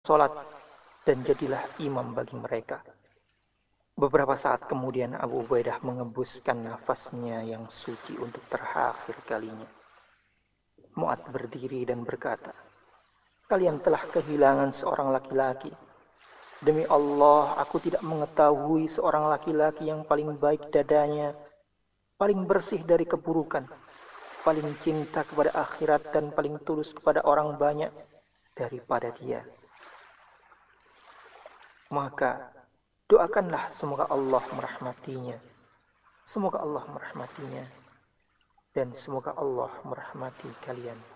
sholat dan jadilah imam bagi mereka. Beberapa saat kemudian Abu Ubaidah mengembuskan nafasnya yang suci untuk terakhir kalinya. Mu'adz berdiri dan berkata, "Kalian telah kehilangan seorang laki-laki. Demi Allah, aku tidak mengetahui seorang laki-laki yang paling baik dadanya, paling bersih dari keburukan, paling cinta kepada akhirat dan paling tulus kepada orang banyak daripada dia. Maka doakanlah semoga Allah merahmatinya. Semoga Allah merahmatinya. Dan semoga Allah merahmati kalian."